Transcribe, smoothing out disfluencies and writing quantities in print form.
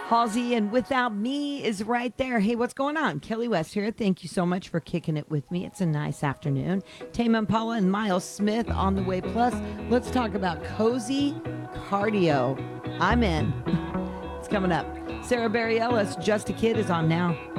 Halsey and Without Me is right there. Hey, what's going on? Kelly West here. Thank you so much for kicking it with me. It's a nice afternoon. Tame Impala and Miles Smith on the way. Plus, let's talk about cozy cardio. I'm in. It's coming up. Sarah Bareilles, Just a Kid, is on now.